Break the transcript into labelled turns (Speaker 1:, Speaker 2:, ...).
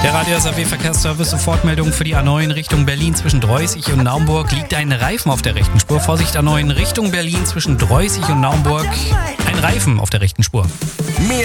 Speaker 1: Der Radio SAW Verkehrsservice, Sofortmeldung für die A9 Richtung Berlin zwischen Droisig und Naumburg. Liegt ein Reifen auf der rechten Spur. Vorsicht, A9 Richtung Berlin zwischen Droisig und Naumburg. Ein Reifen auf der rechten Spur.
Speaker 2: Mehr